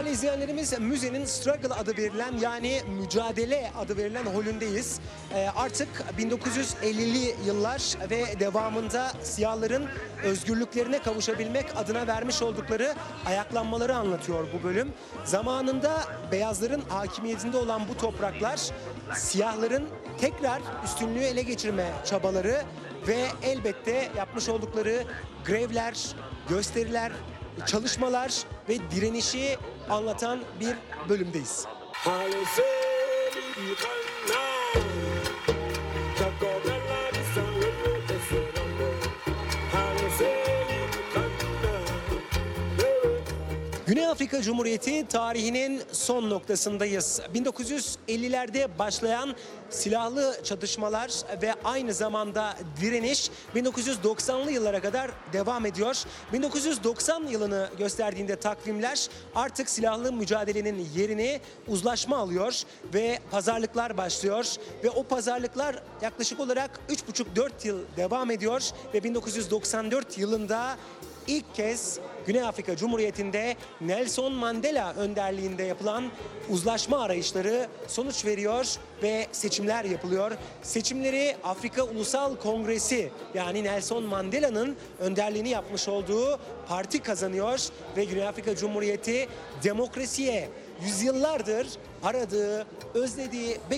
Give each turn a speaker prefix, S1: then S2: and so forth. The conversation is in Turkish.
S1: Değerli izleyenlerimiz, müzenin Struggle adı verilen, yani mücadele adı verilen holündeyiz. Artık 1950'li yıllar ve devamında siyahların özgürlüklerine kavuşabilmek adına vermiş oldukları ayaklanmaları anlatıyor bu bölüm. Zamanında beyazların hakimiyetinde olan bu topraklar, siyahların tekrar üstünlüğü ele geçirme çabaları ve elbette yapmış oldukları grevler, gösteriler, çalışmalar ve direnişi anlatan bir bölümdeyiz. Güney Afrika Cumhuriyeti tarihinin son noktasındayız. 1950'lerde başlayan silahlı çatışmalar ve aynı zamanda direniş 1990'lı yıllara kadar devam ediyor. 1990 yılını gösterdiğinde takvimler artık silahlı mücadelenin yerini uzlaşma alıyor ve pazarlıklar başlıyor. Ve o pazarlıklar yaklaşık olarak 3,5-4 yıl devam ediyor ve 1994 yılında İlk kez Güney Afrika Cumhuriyeti'nde Nelson Mandela önderliğinde yapılan uzlaşma arayışları sonuç veriyor ve seçimler yapılıyor. Seçimleri Afrika Ulusal Kongresi, yani Nelson Mandela'nın önderliğini yapmış olduğu parti kazanıyor ve Güney Afrika Cumhuriyeti demokrasiye yüzyıllardır aradığı, özlediği,